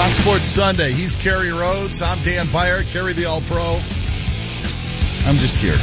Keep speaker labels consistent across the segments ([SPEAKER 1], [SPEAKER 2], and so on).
[SPEAKER 1] Fox Sports Sunday. He's Kerry Rhodes. I'm Dan Beyer, Kerry the All-Pro. I'm just here.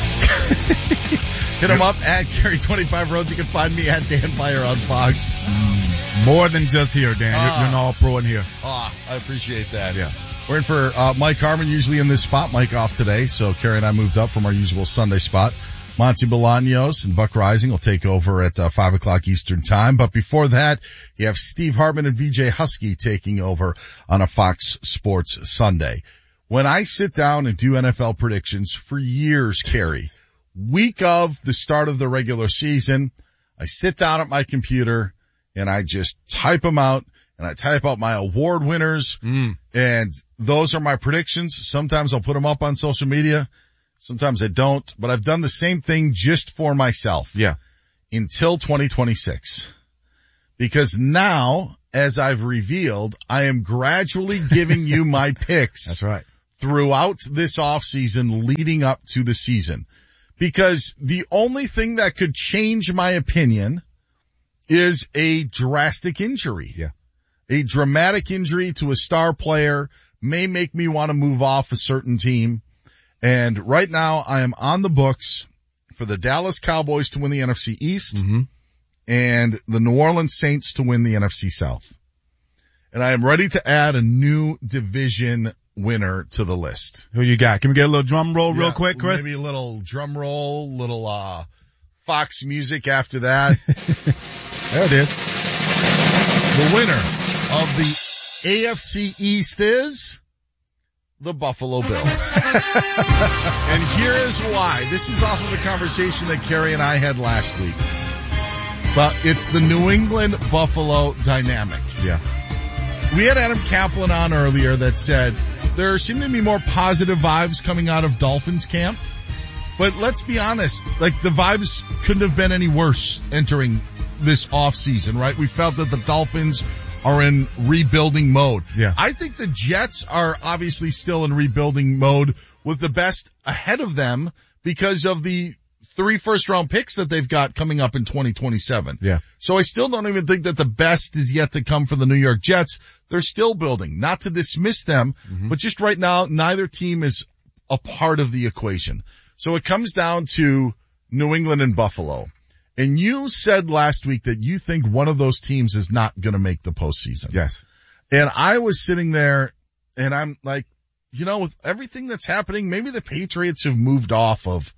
[SPEAKER 1] Hit him up at Kerry25Rhodes. You can find me at Dan Beyer on Fox.
[SPEAKER 2] More than just here, Dan. You're an All-Pro in here.
[SPEAKER 1] I appreciate that.
[SPEAKER 2] Yeah.
[SPEAKER 1] We're in for Mike Harmon, usually in this spot. Mike off today, so Kerry and I moved up from our usual Sunday spot. Monty Bolaños and Buck Rising will take over at 5 o'clock Eastern Time. But before that, you have Steve Hartman and VJ Husky taking over on a Fox Sports Sunday. When I sit down and do NFL predictions for years, Kerry, week of the start of the regular season, I sit down at my computer and I just type them out, and I type out my award winners, and those are my predictions. Sometimes I'll put them up on social media. Sometimes I don't, but I've done the same thing just for myself.
[SPEAKER 2] Yeah.
[SPEAKER 1] Until 2026. Because now, as I've revealed, I am gradually giving you my picks.
[SPEAKER 2] That's right.
[SPEAKER 1] Throughout this off season leading up to the season. Because the only thing that could change my opinion is a drastic injury.
[SPEAKER 2] Yeah.
[SPEAKER 1] A dramatic injury to a star player may make me want to move off a certain team. And right now I am on the books for the Dallas Cowboys to win the NFC East and the New Orleans Saints to win the NFC South. And I am ready to add a new division winner to the list.
[SPEAKER 2] Who you got? Can we get a little drum roll real quick, Chris?
[SPEAKER 1] Maybe a little drum roll, little Fox music after that.
[SPEAKER 2] There it is.
[SPEAKER 1] The winner of the AFC East is the Buffalo Bills. And here is why. This is off of the conversation that Kerry and I had last week. But it's the New England Buffalo dynamic.
[SPEAKER 2] Yeah.
[SPEAKER 1] We had Adam Kaplan on earlier that said there seem to be more positive vibes coming out of Dolphins camp. But let's be honest, like the vibes couldn't have been any worse entering this off season, right? We felt that the Dolphins are in rebuilding mode.
[SPEAKER 2] Yeah.
[SPEAKER 1] I think the Jets are obviously still in rebuilding mode with the best ahead of them because of the 3 first-round picks that they've got coming up in 2027.
[SPEAKER 2] Yeah.
[SPEAKER 1] So I still don't even think that the best is yet to come for the New York Jets. They're still building. Not to dismiss them, but just right now, neither team is a part of the equation. So it comes down to New England and Buffalo. And you said last week that you think one of those teams is not going to make the postseason.
[SPEAKER 2] Yes.
[SPEAKER 1] And I was sitting there and I'm like, you know, with everything that's happening, maybe the Patriots have moved off of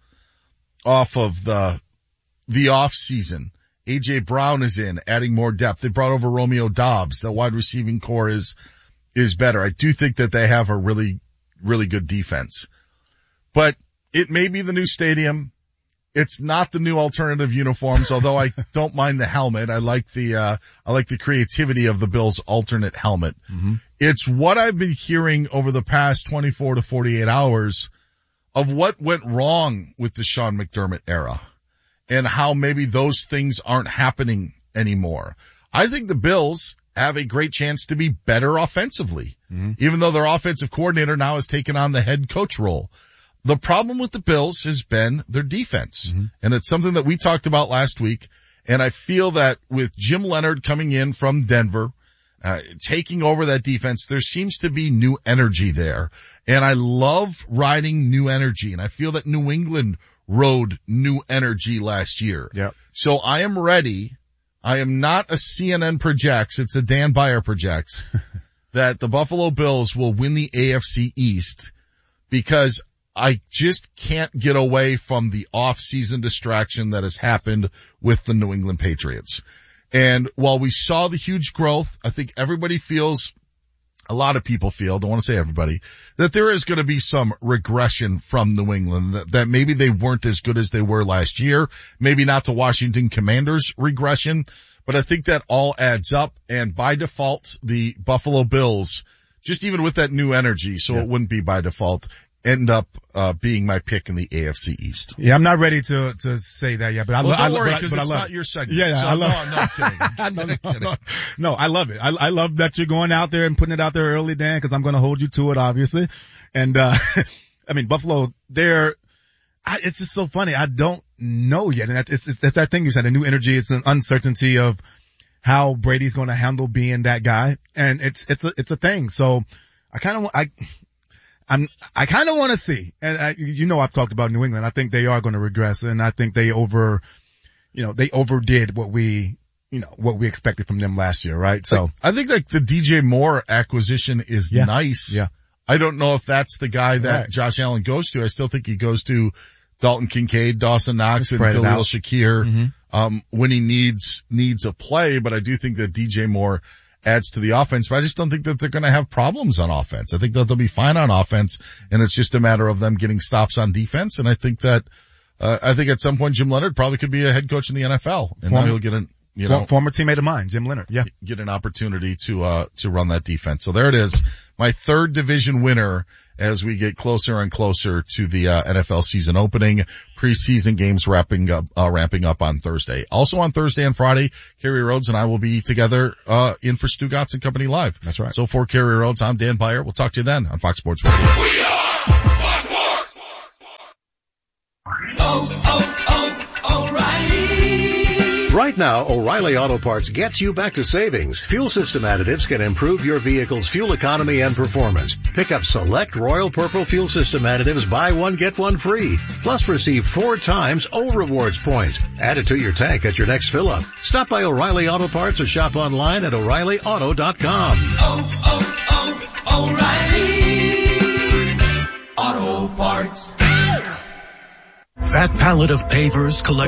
[SPEAKER 1] the off season. AJ Brown is in, adding more depth. They brought over Romeo Doubs. The wide receiving core is better. I do think that they have a really, really good defense, but it may be the new stadium. It's not the new alternative uniforms, although I don't mind the helmet. I like the creativity of the Bills' alternate helmet. It's what I've been hearing over the past 24 to 48 hours of what went wrong with the Sean McDermott era and how maybe those things aren't happening anymore. I think the Bills have a great chance to be better offensively, even though their offensive coordinator now has taken on the head coach role. The problem with the Bills has been their defense, and it's something that we talked about last week, and I feel that with Jim Leonard coming in from Denver, taking over that defense, there seems to be new energy there, and I love riding new energy, and I feel that New England rode new energy last year.
[SPEAKER 2] Yep.
[SPEAKER 1] So I am ready. I am not a CNN projects, it's a Dan Beyer projects, that the Buffalo Bills will win the AFC East because I just can't get away from the off-season distraction that has happened with the New England Patriots. And while we saw the huge growth, I think everybody feels, a lot of people feel, don't want to say everybody, that there is going to be some regression from New England, that maybe they weren't as good as they were last year, maybe not the Washington Commanders regression, but I think that all adds up, and by default, the Buffalo Bills, just even with that new energy, so it wouldn't be by default, end up being my pick in the AFC East.
[SPEAKER 2] Yeah, I'm not ready to say that yet, but
[SPEAKER 1] don't worry, because it's not your segment.
[SPEAKER 2] Yeah,
[SPEAKER 1] so
[SPEAKER 2] I love.
[SPEAKER 1] No, I'm not kidding.
[SPEAKER 2] No, I love it. I love that you're going out there and putting it out there early, Dan, because I'm going to hold you to it, obviously. And I mean, Buffalo, it's just so funny. I don't know yet, and it's that thing you said, a new energy. It's an uncertainty of how Brady's going to handle being that guy. And it's a thing. So I kind of want to see. And I've talked about New England. I think they are going to regress, and I think they overdid what we expected from them last year, right? So
[SPEAKER 1] I think like the DJ Moore acquisition is nice.
[SPEAKER 2] Yeah.
[SPEAKER 1] I don't know if that's the guy that Josh Allen goes to. I still think he goes to Dalton Kincaid, Dawson Knox, and Khalil Shakir, when he needs a play. But I do think that DJ Moore adds to the offense, but I just don't think that they're going to have problems on offense. I think that they'll be fine on offense, and it's just a matter of them getting stops on defense. And I think that, I think at some point Jim Leonard probably could be a head coach in the NFL, and now he'll get
[SPEAKER 2] former teammate of mine, Jim Leonard. Yeah.
[SPEAKER 1] Get an opportunity to run that defense. So there it is. My third division winner as we get closer and closer to the NFL season opening. Preseason games ramping up on Thursday. Also on Thursday and Friday, Kerry Rhodes and I will be together, in for Stu Gotts and Company Live.
[SPEAKER 2] That's right.
[SPEAKER 1] So for Kerry Rhodes, I'm Dan Beyer. We'll talk to you then on Fox Sports Radio.
[SPEAKER 3] We are Fox Sports. O'Reilly.
[SPEAKER 4] Right now, O'Reilly Auto Parts gets you back to savings. Fuel system additives can improve your vehicle's fuel economy and performance. Pick up select Royal Purple fuel system additives, buy one, get one free. Plus receive 4 times O Rewards points. Add it to your tank at your next fill-up. Stop by O'Reilly Auto Parts or shop online at O'ReillyAuto.com.
[SPEAKER 3] O'Reilly Auto Parts.
[SPEAKER 5] That pallet of pavers,